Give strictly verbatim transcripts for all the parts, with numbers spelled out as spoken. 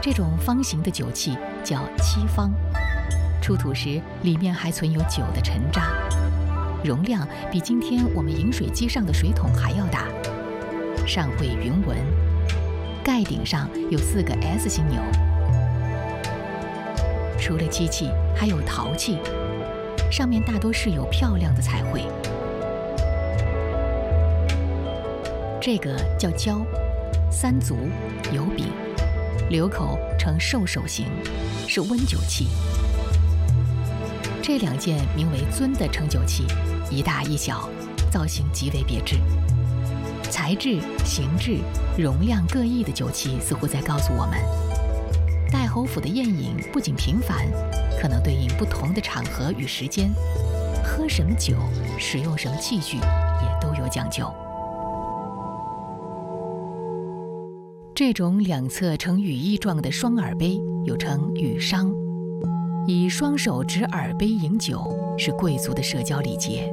这种方形的酒器叫漆方，出土时里面还存有酒的沉渣，容量比今天我们饮水机上的水桶还要大，上绘云纹，盖顶上有四个 S 型钮。除了漆器，还有陶器，上面大多是有漂亮的彩绘。这个叫胶，三足，有柄，流口呈兽首形，是温酒器。这两件名为尊的盛酒器，一大一小，造型极为别致。材质、形制、容量各异的酒器，似乎在告诉我们，戴侯府的宴饮不仅频繁，可能对应不同的场合与时间，喝什么酒、使用什么器具也都有讲究。这种两侧呈羽翼状的双耳杯，又称羽觞，以双手执耳杯饮酒，是贵族的社交礼节。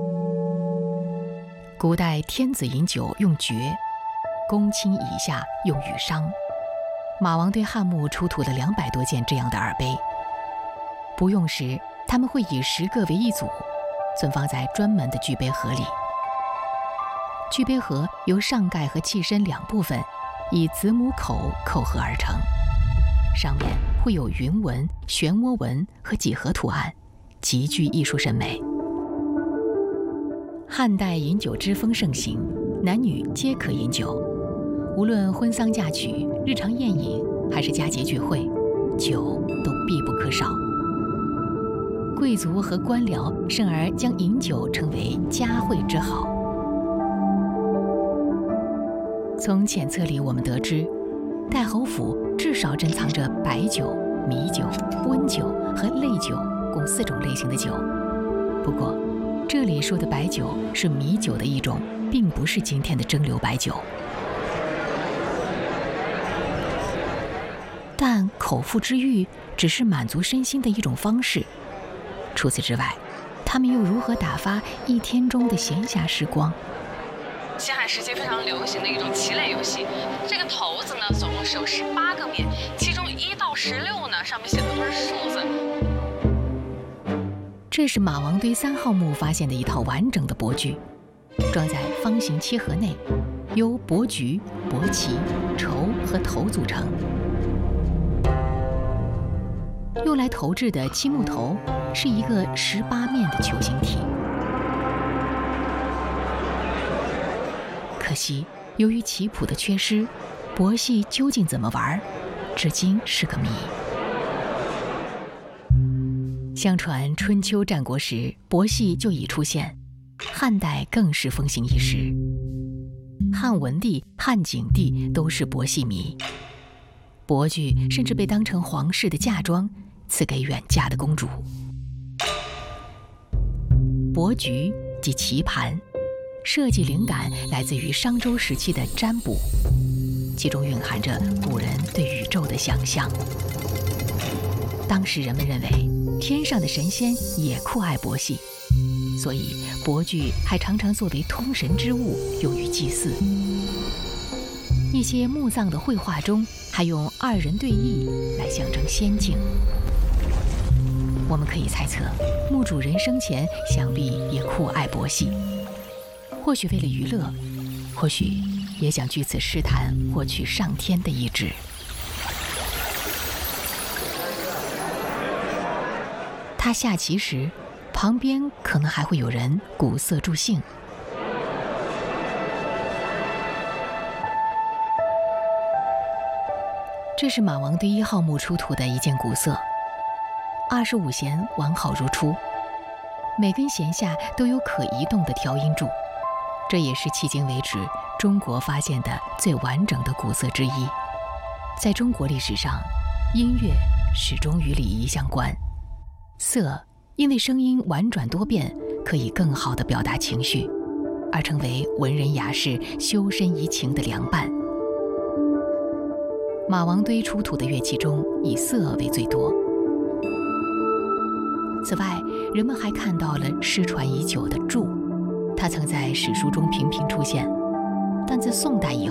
古代天子饮酒用爵，公卿以下用羽觞。马王堆汉墓出土了两百多件这样的耳杯，不用时，他们会以十个为一组，存放在专门的具杯盒里。具杯盒由上盖和器身两部分以子母口扣合而成，上面会有云纹、漩涡纹和几何图案，极具艺术审美。汉代饮酒之风盛行，男女皆可饮酒，无论婚丧嫁娶、日常宴饮，还是佳节聚会，酒都必不可少。贵族和官僚甚而将饮酒称为佳会之好。从浅册里我们得知，代侯府至少珍藏着白酒、米酒、温酒和类酒共四种类型的酒。不过，这里说的白酒是米酒的一种，并不是今天的蒸馏白酒。但口腹之欲只是满足身心的一种方式，除此之外，他们又如何打发一天中的闲暇时光？ 西汉时期非常流行的一种棋类游戏，这个骰子呢，总共是有十八个面，其中一到十六呢，上面写的都是数字。 这是马王堆三号墓发现的一套完整的帛具，装在方形漆盒内，由帛菊、帛旗、绸和头组成。用来投掷的漆木头是一个十八面的球形体。可惜，由于棋谱的缺失，帛戏究竟怎么玩，至今是个谜。相传春秋战国时，帛戏就已出现，汉代更是风行一时。汉文帝、汉景帝都是帛戏迷，帛具甚至被当成皇室的嫁妆，赐给远嫁的公主。帛菊即棋盘，设计灵感来自于商周时期的占卜，其中蕴含着古人对宇宙的想象。当时人们认为天上的神仙也酷爱帛戏，所以帛具还常常作为通神之物用于祭祀。一些墓葬的绘画中还用二人对弈来象征仙境。我们可以猜测，墓主人生前想必也酷爱帛戏，或许为了娱乐，或许也想据此试探获取上天的意志。他下棋时，旁边可能还会有人鼓瑟助兴。这是马王堆一号墓出土的一件鼓瑟，二十五弦完好如初，每根弦下都有可移动的调音柱，这也是迄今为止中国发现的最完整的鼓瑟之一。在中国历史上，音乐始终与礼仪相关，瑟因为声音婉转多变，可以更好地表达情绪，而成为文人雅士修身怡情的良伴。马王堆出土的乐器中，以瑟为最多。此外，人们还看到了失传已久的柱，它曾在史书中频频出现，但自宋代以后